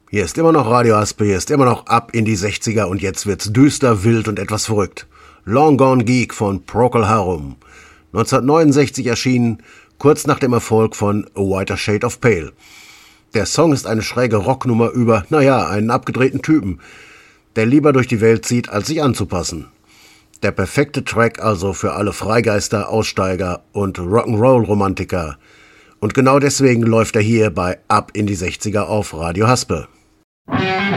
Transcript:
Hier ist immer noch Radio Aspe, hier ist immer noch Ab in die 60er und jetzt wird's düster, wild und etwas verrückt. Long Gone Geek von Procol Harum. 1969 erschienen, kurz nach dem Erfolg von A Whiter Shade of Pale. Der Song ist eine schräge Rocknummer über, einen abgedrehten Typen, der lieber durch die Welt zieht, als sich anzupassen. Der perfekte Track also für alle Freigeister, Aussteiger und Rock'n'Roll-Romantiker. Und genau deswegen läuft er hier bei Ab in die 60er auf Radio Haspe.